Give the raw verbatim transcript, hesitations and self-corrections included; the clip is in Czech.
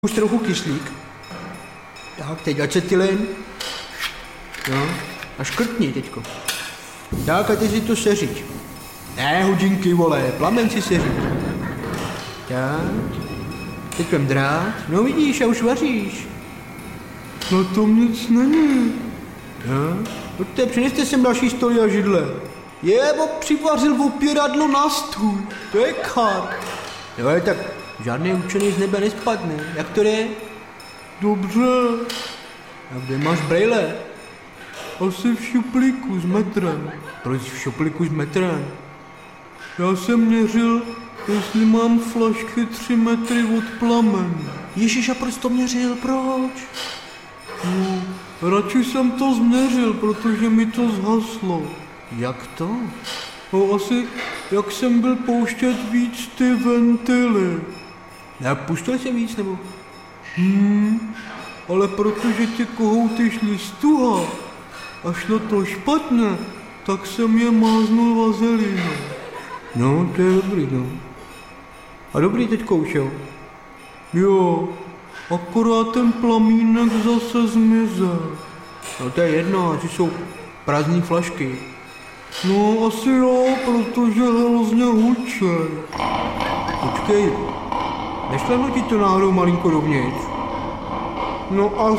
už trochu kyslík. Tak, teď acetylen. No, a škrtni teďko. Tak, a teď si to seřiď. Ne, hodinky, vole, plamen si seřiď. Tak, teď vem drát. No vidíš, a už vaříš. No tom nic není. No, pojďte, přineste sem další stoly a židle. Jebo, přivařil opěradlo na stůl. To je kar. Jo, tak žádný učený z nebe nespadne. Jak to je? Dobře. A kde máš brejle? Asi v šuplíku s metrem. Proč v šuplíku s metrem? Já jsem měřil, jestli mám flašky tři metry od plamenu. Ježiš, a proč to měřil? Proč? No, radši jsem to změřil, protože mi to zhaslo. Jak to? No asi, jak jsem byl pouštět víc ty ventily. Ne, pustil jsem víc, nebo? Hmm, ale protože ty kohouty šly z tuha a šlo to špatně, tak jsem je máznul vazelínou. No, to je dobrý, no. A dobrý teďko už, jo? Jo, akorát ten plamínek zase zmizel. No to je jedno, asi jsou prázdný flašky. No asi jo, protože hrozně hučej. Počkej, nešlehnu ti to náhodou malinko dovnitř? No